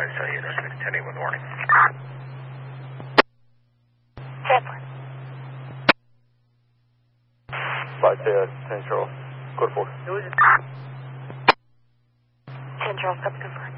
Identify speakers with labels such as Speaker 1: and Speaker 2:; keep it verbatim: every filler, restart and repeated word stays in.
Speaker 1: advise uh, units continuing with warning.
Speaker 2: Zeppelin.
Speaker 3: Flight uh, ten Charles. Code four.
Speaker 2: ten Charles, copy confirmed.